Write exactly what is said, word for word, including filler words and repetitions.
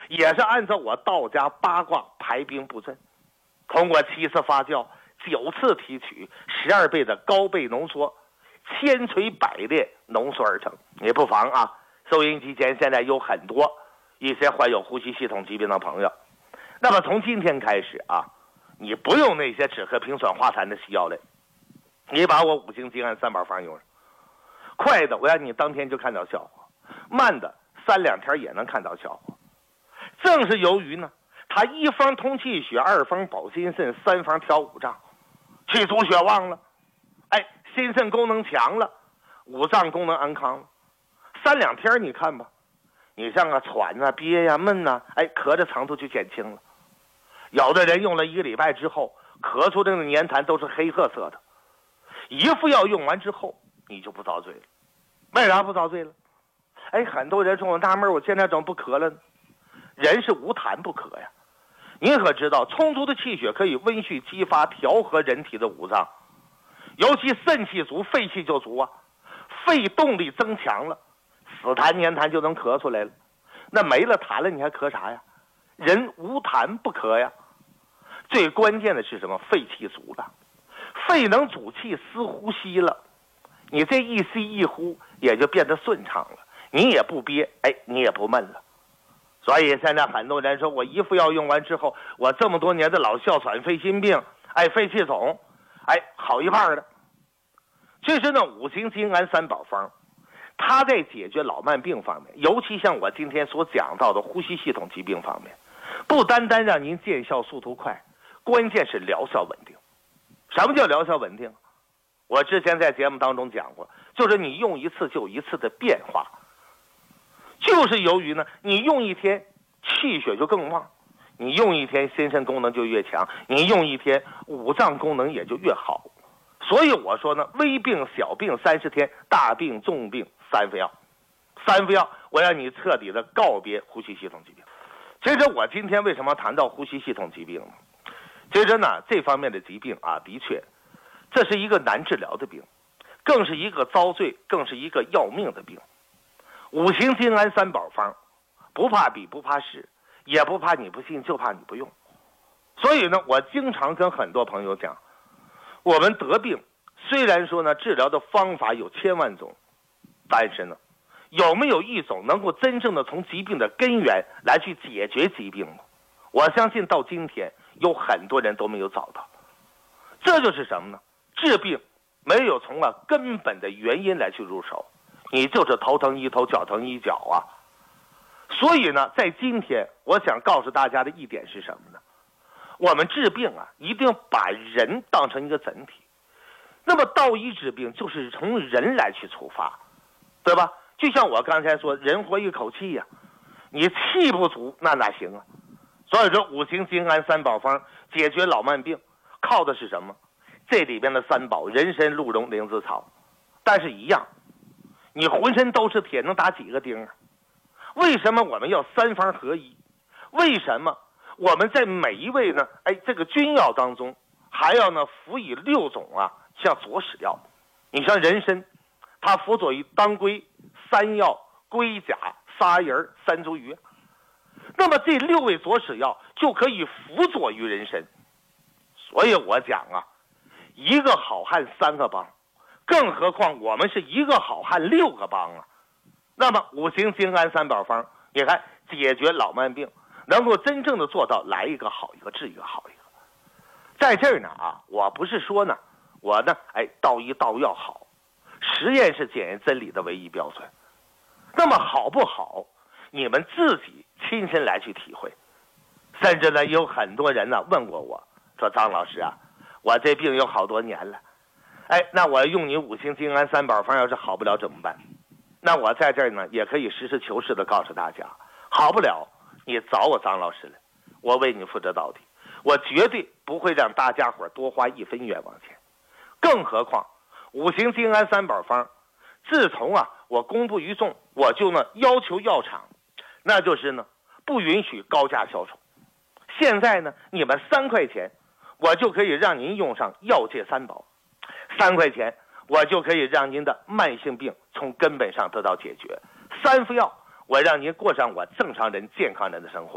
也是按照我道家八卦排兵布阵，通过七次发酵、九次提取、十二倍的高倍浓缩，千锤百炼浓缩而成。你不妨啊，收音机前现在有很多一些患有呼吸系统疾病的朋友，那么从今天开始啊，你不用那些只喝平酸化痰的西药类，你把我五行金安三宝方用上，快的我让你当天就看到效果，慢的三两天也能看到效果。正是由于呢，它一方通气血，二方保心肾，三方调五脏，去除血旺了，哎，心肾功能强了，五脏功能安康了。三两天你看吧，你像啊喘啊憋呀、啊、闷呐、啊，哎咳的程度就减轻了。有的人用了一个礼拜之后，咳出这个粘痰都是黑褐色的。一副药用完之后，你就不遭罪了。为啥不遭罪了？哎，很多人说我纳闷，我现在怎么不咳了呢？人是无痰不咳呀。您可知道，充足的气血可以温煦激发调和人体的五脏，尤其肾气足，肺气就足啊，肺动力增强了，死痰粘痰就能咳出来了。那没了痰了，你还咳啥呀？人无痰不咳呀。最关键的是什么？肺气足了，肺能主气司呼吸了，你这一吸一呼也就变得顺畅了，你也不憋，哎，你也不闷了。所以现在很多人说，我一副药用完之后，我这么多年的老哮喘、肺心病，哎，肺气肿，哎，好一半了。其实呢，五行金安三宝方，它在解决老慢病方面，尤其像我今天所讲到的呼吸系统疾病方面，不单单让您见效速度快，关键是疗效稳定。什么叫疗效稳定？我之前在节目当中讲过，就是你用一次就一次的变化。就是由于呢，你用一天气血就更旺，你用一天心肾功能就越强，你用一天五脏功能也就越好。所以我说呢，微病小病三十天，大病重病三副药。三副药我让你彻底的告别呼吸系统疾病。其实我今天为什么谈到呼吸系统疾病呢？其实呢，这方面的疾病啊，的确这是一个难治疗的病，更是一个遭罪，更是一个要命的病。五行金安三宝方，不怕比不怕试，也不怕你不信，就怕你不用。所以呢，我经常跟很多朋友讲，我们得病虽然说呢治疗的方法有千万种，但是呢有没有一种能够真正的从疾病的根源来去解决疾病呢？我相信到今天有很多人都没有找到。这就是什么呢？治病没有从啊根本的原因来去入手，你就是头疼一头，脚疼一脚啊。所以呢，在今天我想告诉大家的一点是什么呢？我们治病啊，一定把人当成一个整体。那么道医治病就是从人来去出发，对吧？就像我刚才说，人活一口气呀、啊，你气不足那哪行啊？所以说五行金安三宝方解决老慢病，靠的是什么？这里边的三宝：人参、鹿茸、灵芝草。但是一样，你浑身都是铁，能打几个钉啊？为什么我们要三方合一？为什么我们在每一味呢？哎，这个君药当中还要呢辅以六种啊，像佐使药。你像人参，它辅佐于当归、山药、龟甲、砂仁、山茱萸。那么这六味佐使药就可以辅佐于人参。所以我讲啊，一个好汉三个帮，更何况我们是一个好汉六个帮啊。那么五行金安三宝方，你看解决老慢病，能够真正的做到来一个好一个治一个好一个。在这儿呢啊，我不是说呢我呢哎道医道药好，实验是检验真理的唯一标准。那么好不好，你们自己亲身来去体会。甚至呢有很多人呢问过我说，张老师啊，我这病有好多年了，哎，那我用你五行金安三宝方要是好不了怎么办？那我在这儿呢也可以实事求是的告诉大家，好不了你找我张老师来，我为你负责到底，我绝对不会让大家伙多花一分冤枉钱。更何况五行金安三宝方，自从啊我公布于众，我就呢要求药厂，那就是呢不允许高价销售。现在呢你们三块钱，我就可以让您用上药界三宝，三块钱我就可以让您的慢性病从根本上得到解决。三副药，我让您过上我正常人、健康人的生活。